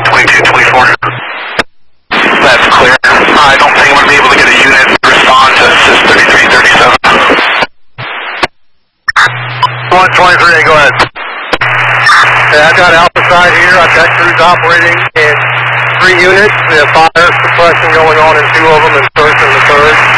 2224. That's clear. I don't think I'm going to be able to get a unit to respond to SIS 3337. 123, go ahead. Okay, I've got Alpha side here. I've got crews operating in 3 units. We have fire suppression going on in 2 of them and first and the third.